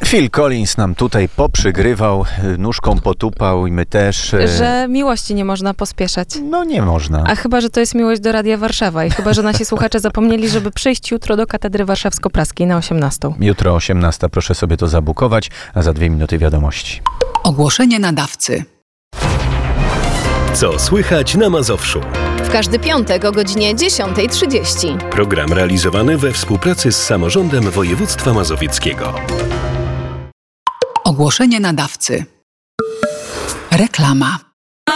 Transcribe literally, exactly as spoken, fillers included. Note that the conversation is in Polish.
Phil Collins nam tutaj poprzygrywał, nóżką potupał i my też. Że miłości nie można pospieszać. No nie można. A chyba, że to jest miłość do Radia Warszawa i chyba, że nasi słuchacze zapomnieli, żeby przyjść jutro do Katedry Warszawsko-Praskiej na osiemnastą. Jutro o osiemnastej, proszę sobie to zabukować, a za dwie minuty wiadomości. Ogłoszenie nadawcy. Co słychać na Mazowszu? W każdy piątek o godzinie dziesiąta trzydzieści. Program realizowany we współpracy z Samorządem Województwa Mazowieckiego. Ogłoszenie nadawcy. Reklama.